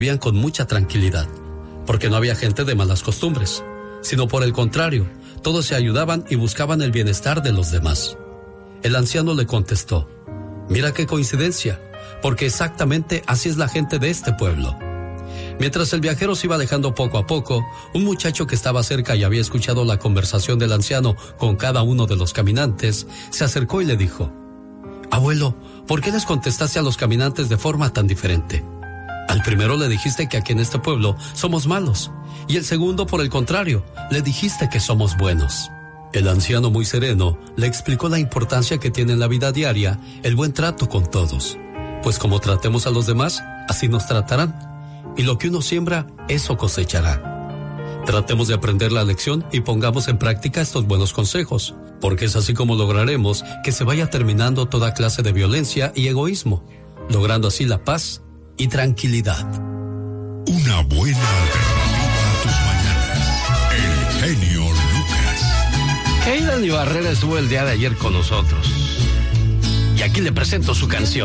vivían con mucha tranquilidad, porque no había gente de malas costumbres, sino por el contrario, todos se ayudaban y buscaban el bienestar de los demás. El anciano le contestó: mira qué coincidencia, porque exactamente así es la gente de este pueblo. Mientras el viajero se iba alejando poco a poco, un muchacho que estaba cerca y había escuchado la conversación del anciano con cada uno de los caminantes, se acercó y le dijo: abuelo, ¿por qué les contestaste a los caminantes de forma tan diferente? Al primero le dijiste que aquí en este pueblo somos malos, y el segundo, por el contrario, le dijiste que somos buenos. El anciano, muy sereno, le explicó la importancia que tiene en la vida diaria el buen trato con todos, pues como tratemos a los demás, así nos tratarán, y lo que uno siembra, eso cosechará. Tratemos de aprender la lección y pongamos en práctica estos buenos consejos, porque es así como lograremos que se vaya terminando toda clase de violencia y egoísmo, logrando así la paz y tranquilidad. Una buena alternativa a tus mañanas. El genio Lucas. Hey, Dani Barrera estuvo el día de ayer con nosotros. Y aquí le presento su canción.